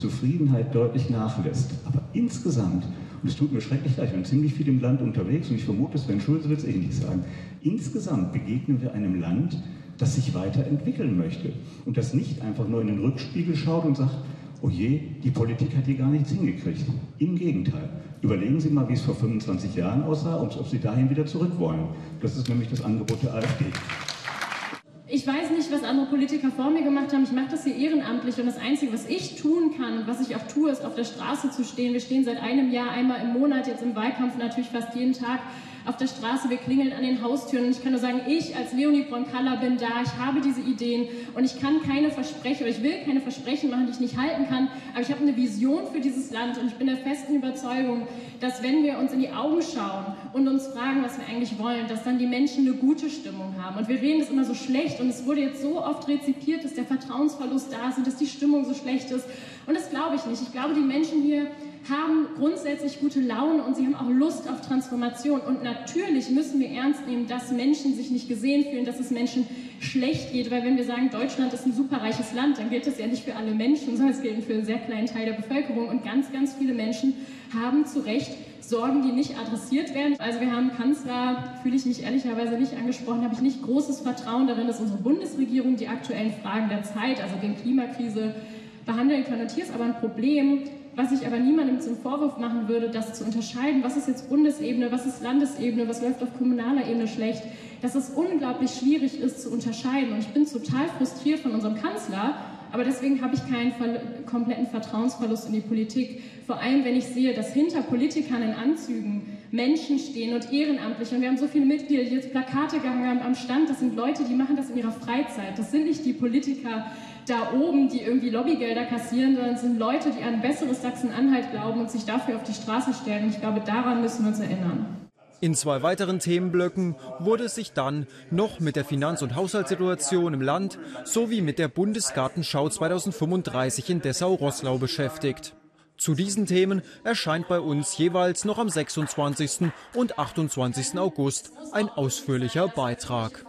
Zufriedenheit deutlich nachlässt. Aber insgesamt, und es tut mir schrecklich leid, ich bin ziemlich viel im Land unterwegs und ich vermute, Sven Schulze wird es ähnlich sagen, insgesamt begegnen wir einem Land, das sich weiterentwickeln möchte und das nicht einfach nur in den Rückspiegel schaut und sagt, oh je, die Politik hat hier gar nichts hingekriegt. Im Gegenteil. Überlegen Sie mal, wie es vor 25 Jahren aussah und ob Sie dahin wieder zurück wollen. Das ist nämlich das Angebot der AfD. Ich weiß nicht, was andere Politiker vor mir gemacht haben. Ich mache das hier ehrenamtlich und das Einzige, was ich tun kann und was ich auch tue, ist auf der Straße zu stehen. Wir stehen seit einem Jahr einmal im Monat, jetzt im Wahlkampf natürlich fast jeden Tag auf der Straße. Wir klingeln an den Haustüren und ich kann nur sagen, ich als Leonie Bronkaller bin da, ich habe diese Ideen und ich kann keine Versprechen, oder ich will keine Versprechen machen, die ich nicht halten kann, aber ich habe eine Vision für dieses Land und ich bin der festen Überzeugung, dass wenn wir uns in die Augen schauen und uns fragen, was wir eigentlich wollen, dass dann die Menschen eine gute Stimmung haben. Und wir reden das immer so schlecht und es wurde jetzt so oft rezipiert, dass der Vertrauensverlust da ist und dass die Stimmung so schlecht ist. Und das glaube ich nicht. Ich glaube, die Menschen hier haben grundsätzlich gute Laune und sie haben auch Lust auf Transformation. Und natürlich müssen wir ernst nehmen, dass Menschen sich nicht gesehen fühlen, dass es Menschen schlecht geht. Weil wenn wir sagen, Deutschland ist ein superreiches Land, dann gilt das ja nicht für alle Menschen, sondern es gilt für einen sehr kleinen Teil der Bevölkerung. Und ganz, ganz viele Menschen haben zu Recht Sorgen, die nicht adressiert werden. Also wir haben Kanzler, fühle ich mich ehrlicherweise nicht angesprochen, habe ich nicht großes Vertrauen darin, dass unsere Bundesregierung die aktuellen Fragen der Zeit, also die Klimakrise, behandeln kann. Und hier ist aber ein Problem, was ich aber niemandem zum Vorwurf machen würde, das zu unterscheiden, was ist jetzt Bundesebene, was ist Landesebene, was läuft auf kommunaler Ebene schlecht, dass es unglaublich schwierig ist zu unterscheiden. Und ich bin total frustriert von unserem Kanzler, aber deswegen habe ich keinen kompletten Vertrauensverlust in die Politik. Vor allem, wenn ich sehe, dass hinter Politikern in Anzügen Menschen stehen und ehrenamtlich. Und wir haben so viele Mitglieder, die jetzt Plakate gehangen haben am Stand. Das sind Leute, die machen das in ihrer Freizeit. Das sind nicht die Politiker da oben, die irgendwie Lobbygelder kassieren, sondern es sind Leute, die an ein besseres Sachsen-Anhalt glauben und sich dafür auf die Straße stellen. Und ich glaube, daran müssen wir uns erinnern. In 2 weiteren Themenblöcken wurde es sich dann noch mit der Finanz- und Haushaltssituation im Land sowie mit der Bundesgartenschau 2035 in Dessau-Roßlau beschäftigt. Zu diesen Themen erscheint bei uns jeweils noch am 26. und 28. August ein ausführlicher Beitrag.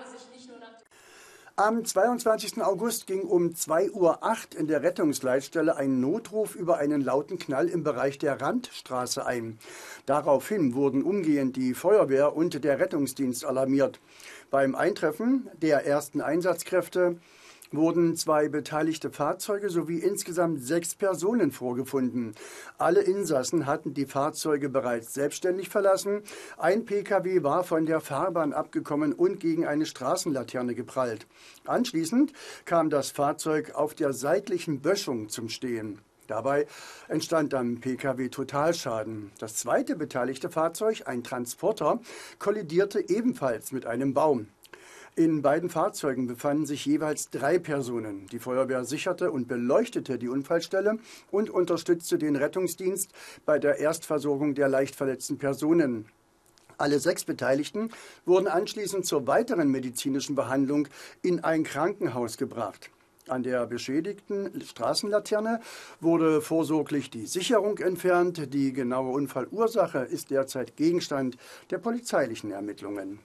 Am 22. August ging um 2:08 Uhr in der Rettungsleitstelle ein Notruf über einen lauten Knall im Bereich der Randstraße ein. Daraufhin wurden umgehend die Feuerwehr und der Rettungsdienst alarmiert. Beim Eintreffen der ersten Einsatzkräfte wurden 2 beteiligte Fahrzeuge sowie insgesamt 6 Personen vorgefunden. Alle Insassen hatten die Fahrzeuge bereits selbstständig verlassen. Ein Pkw war von der Fahrbahn abgekommen und gegen eine Straßenlaterne geprallt. Anschließend kam das Fahrzeug auf der seitlichen Böschung zum Stehen. Dabei entstand am Pkw Totalschaden. Das zweite beteiligte Fahrzeug, ein Transporter, kollidierte ebenfalls mit einem Baum. In beiden Fahrzeugen befanden sich jeweils 3 Personen. Die Feuerwehr sicherte und beleuchtete die Unfallstelle und unterstützte den Rettungsdienst bei der Erstversorgung der leicht verletzten Personen. Alle 6 Beteiligten wurden anschließend zur weiteren medizinischen Behandlung in ein Krankenhaus gebracht. An der beschädigten Straßenlaterne wurde vorsorglich die Sicherung entfernt. Die genaue Unfallursache ist derzeit Gegenstand der polizeilichen Ermittlungen.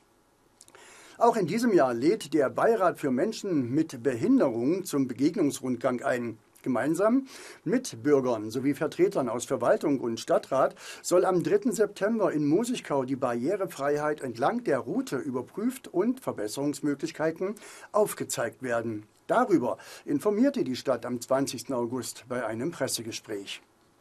Auch in diesem Jahr lädt der Beirat für Menschen mit Behinderung zum Begegnungsrundgang ein. Gemeinsam mit Bürgern sowie Vertretern aus Verwaltung und Stadtrat soll am 3. September in Mosigkau die Barrierefreiheit entlang der Route überprüft und Verbesserungsmöglichkeiten aufgezeigt werden. Darüber informierte die Stadt am 20. August bei einem Pressegespräch.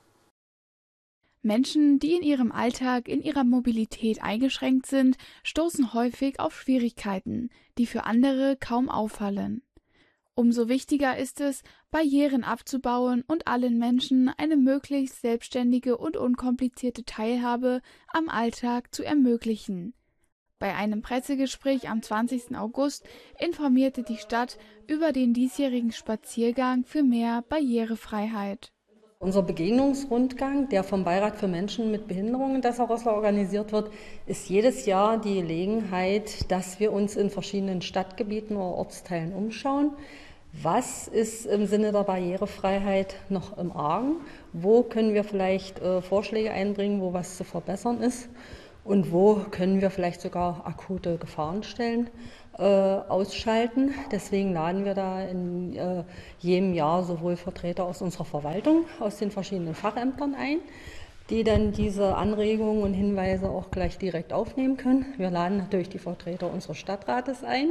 Menschen, die in ihrem Alltag, in ihrer Mobilität eingeschränkt sind, stoßen häufig auf Schwierigkeiten, die für andere kaum auffallen. Umso wichtiger ist es, Barrieren abzubauen und allen Menschen eine möglichst selbstständige und unkomplizierte Teilhabe am Alltag zu ermöglichen. Bei einem Pressegespräch am 20. August informierte die Stadt über den diesjährigen Spaziergang für mehr Barrierefreiheit. Unser Begegnungsrundgang, der vom Beirat für Menschen mit Behinderungen in Dessau-Roßlau organisiert wird, ist jedes Jahr die Gelegenheit, dass wir uns in verschiedenen Stadtgebieten oder Ortsteilen umschauen. Was ist im Sinne der Barrierefreiheit noch im Argen? Wo können wir vielleicht Vorschläge einbringen, wo was zu verbessern ist? und wo können wir vielleicht sogar akute Gefahrenstellen ausschalten. Deswegen laden wir da in jedem Jahr sowohl Vertreter aus unserer Verwaltung, aus den verschiedenen Fachämtern ein, die dann diese Anregungen und Hinweise auch gleich direkt aufnehmen können. Wir laden natürlich die Vertreter unseres Stadtrates ein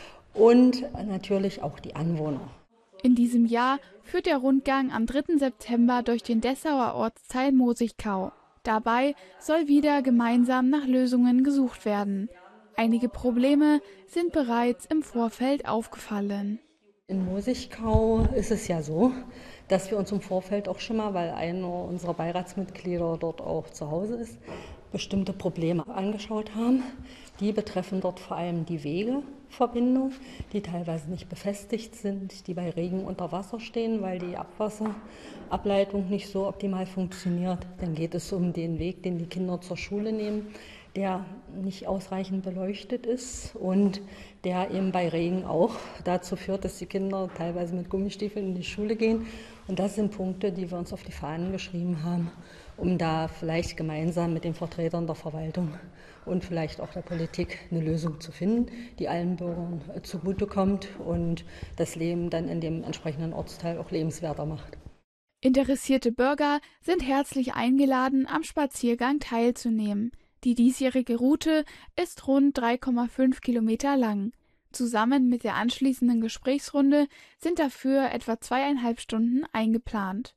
und natürlich auch die Anwohner. In diesem Jahr führt der Rundgang am 3. September durch den Dessauer Ortsteil Mosigkau. Dabei soll wieder gemeinsam nach Lösungen gesucht werden. Einige Probleme sind bereits im Vorfeld aufgefallen. In Mosigkau ist es ja so, dass wir uns im Vorfeld auch schon mal, weil einer unserer Beiratsmitglieder dort auch zu Hause ist, bestimmte Probleme angeschaut haben. Die betreffen dort vor allem die Wegeverbindung, die teilweise nicht befestigt sind, die bei Regen unter Wasser stehen, weil die Abwasserableitung nicht so optimal funktioniert. Dann geht es um den Weg, den die Kinder zur Schule nehmen, der nicht ausreichend beleuchtet ist und der eben bei Regen auch dazu führt, dass die Kinder teilweise mit Gummistiefeln in die Schule gehen. Und das sind Punkte, die wir uns auf die Fahnen geschrieben haben, um da vielleicht gemeinsam mit den Vertretern der Verwaltung und vielleicht auch der Politik eine Lösung zu finden, die allen Bürgern zugutekommt und das Leben dann in dem entsprechenden Ortsteil auch lebenswerter macht. Interessierte Bürger sind herzlich eingeladen, am Spaziergang teilzunehmen. Die diesjährige Route ist rund 3,5 Kilometer lang. Zusammen mit der anschließenden Gesprächsrunde sind dafür etwa 2,5 Stunden eingeplant.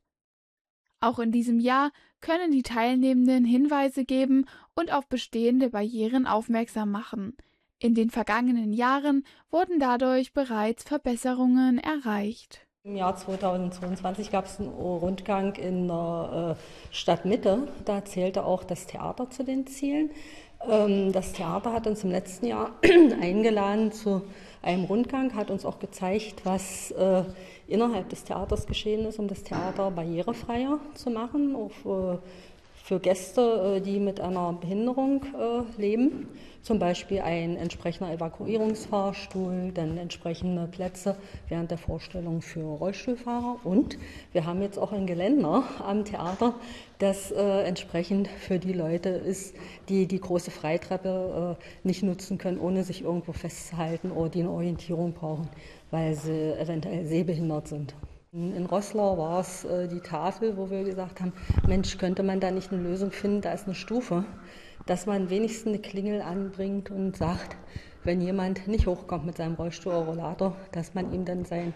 Auch in diesem Jahr können die Teilnehmenden Hinweise geben und auf bestehende Barrieren aufmerksam machen. In den vergangenen Jahren wurden dadurch bereits Verbesserungen erreicht. Im Jahr 2022 gab es einen Rundgang in der Stadtmitte. Da zählte auch das Theater zu den Zielen. Das Theater hat uns im letzten Jahr eingeladen zu einem Rundgang, hat uns auch gezeigt, was innerhalb des Theaters geschehen ist, um das Theater barrierefreier zu machen, auch für Gäste, die mit einer Behinderung leben. Zum Beispiel ein entsprechender Evakuierungsfahrstuhl, dann entsprechende Plätze während der Vorstellung für Rollstuhlfahrer. Und wir haben jetzt auch ein Geländer am Theater, das entsprechend für die Leute ist, die die große Freitreppe nicht nutzen können, ohne sich irgendwo festzuhalten oder die eine Orientierung brauchen, weil sie eventuell sehbehindert sind. In Roßlau war es die Tafel, wo wir gesagt haben, Mensch, könnte man da nicht eine Lösung finden, da ist eine Stufe, dass man wenigstens eine Klingel anbringt und sagt, wenn jemand nicht hochkommt mit seinem Rollstuhl oder Rollator, dass man ihm dann sein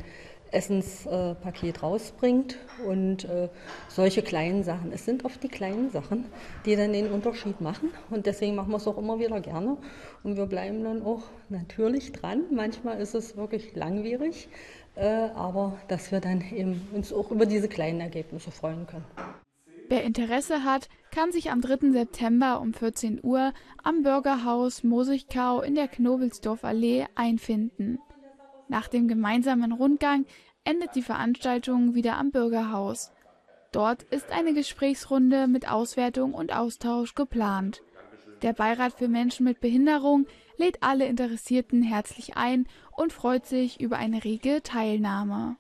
Essenspaket rausbringt und solche kleinen Sachen. Es sind oft die kleinen Sachen, die dann den Unterschied machen und deswegen machen wir es auch immer wieder gerne und wir bleiben dann auch natürlich dran. Manchmal ist es wirklich langwierig, aber dass wir dann eben uns auch über diese kleinen Ergebnisse freuen können. Wer Interesse hat, kann sich am 3. September um 14 Uhr am Bürgerhaus Mosigkau in der Knobelsdorf-Allee einfinden. Nach dem gemeinsamen Rundgang endet die Veranstaltung wieder am Bürgerhaus. Dort ist eine Gesprächsrunde mit Auswertung und Austausch geplant. Der Beirat für Menschen mit Behinderung lädt alle Interessierten herzlich ein und freut sich über eine rege Teilnahme.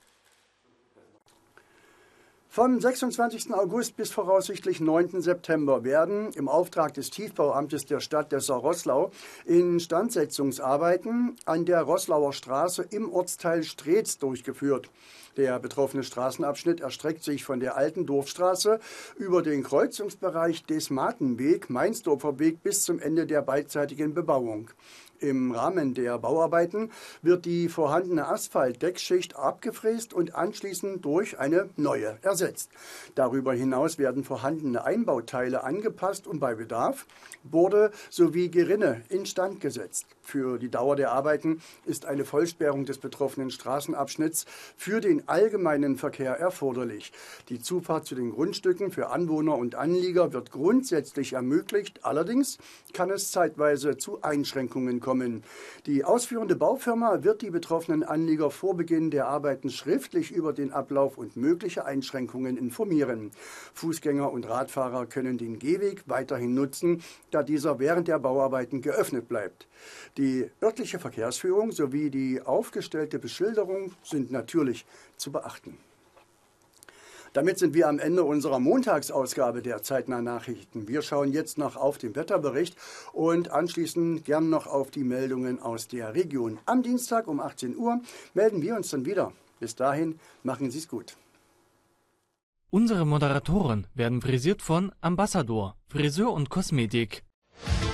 Vom 26. August bis voraussichtlich 9. September werden im Auftrag des Tiefbauamtes der Stadt Dessau-Roßlau Instandsetzungsarbeiten an der Roßlauer Straße im Ortsteil Streetz durchgeführt. Der betroffene Straßenabschnitt erstreckt sich von der alten Dorfstraße über den Kreuzungsbereich des Matenweg, Mainsdorfer Weg bis zum Ende der beidseitigen Bebauung. Im Rahmen der Bauarbeiten wird die vorhandene Asphaltdeckschicht abgefräst und anschließend durch eine neue ersetzt. Darüber hinaus werden vorhandene Einbauteile angepasst und bei Bedarf Borde sowie Gerinne instand gesetzt. Für die Dauer der Arbeiten ist eine Vollsperrung des betroffenen Straßenabschnitts für den allgemeinen Verkehr erforderlich. Die Zufahrt zu den Grundstücken für Anwohner und Anlieger wird grundsätzlich ermöglicht. Allerdings kann es zeitweise zu Einschränkungen kommen. Die ausführende Baufirma wird die betroffenen Anlieger vor Beginn der Arbeiten schriftlich über den Ablauf und mögliche Einschränkungen informieren. Fußgänger und Radfahrer können den Gehweg weiterhin nutzen, da dieser während der Bauarbeiten geöffnet bleibt. Die örtliche Verkehrsführung sowie die aufgestellte Beschilderung sind natürlich zu beachten. Damit sind wir am Ende unserer Montagsausgabe der Zeitnah Nachrichten. Wir schauen jetzt noch auf den Wetterbericht und anschließend gern noch auf die Meldungen aus der Region. Am Dienstag um 18 Uhr melden wir uns dann wieder. Bis dahin, machen Sie es gut. Unsere Moderatoren werden frisiert von Ambassador, Friseur und Kosmetik.